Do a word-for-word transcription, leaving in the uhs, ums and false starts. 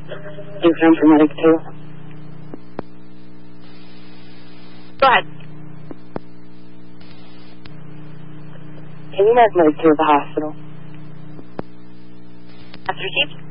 Confirm for medic two. Go ahead. Can you mark medic two at the hospital? That's received.